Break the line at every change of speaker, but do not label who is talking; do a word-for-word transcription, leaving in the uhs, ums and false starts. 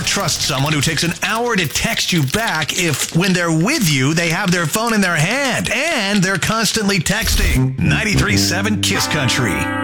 trust someone who takes an hour to text you back if, when they're with you, they have their phone in their hand and they're constantly texting? ninety-three point seven Kiss Country.